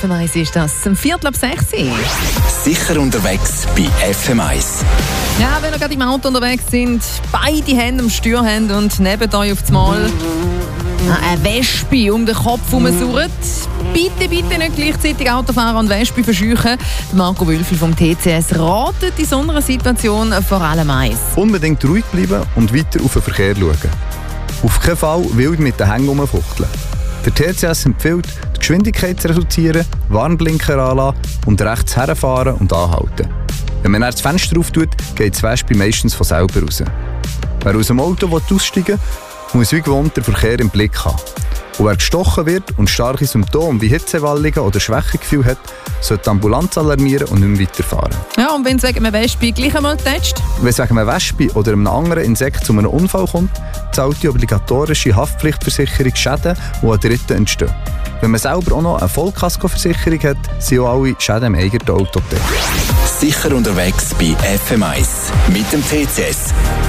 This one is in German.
FM1 ist das. Um 5:45. Sicher unterwegs bei FM1. Ja, wenn ihr gerade im Auto unterwegs sind, beide Hände am Steuer haben und neben euch auf das Mal eine Wespe um den Kopf herumsurrt. Bitte nicht gleichzeitig Autofahrer und Wespe verscheuchen. Marco Wülfel vom TCS ratet in so einer Situation vor allem eins. Unbedingt ruhig bleiben und weiter auf den Verkehr schauen. Auf keinen Fall wild mit den Hängen rumfuchteln. Der TCS empfiehlt, die Geschwindigkeit zu reduzieren, Warnblinker anlassen und rechts herfahren und anhalten. Wenn man das Fenster auftut, geht das Wespe meistens von selber raus. Wer aus dem Auto aussteigen will, muss wie gewohnt den Verkehr im Blick haben. Und wer gestochen wird und starke Symptome wie Hitzewallungen oder Schwächegefühl hat, sollte die Ambulanz alarmieren und nicht mehr weiterfahren. Ja, und wenn es wegen einem Wespe gleich einmal tätscht? Wenn es wegen einem Wespe oder einem anderen Insekt zu einem Unfall kommt, zahlt die obligatorische Haftpflichtversicherung Schäden, die an Dritten entstehen. Wenn man selber auch noch eine Vollkaskoversicherung hat, sind auch alle Schäden im eigenen Auto gedeckt. Sicher unterwegs bei FM1 mit dem TCS.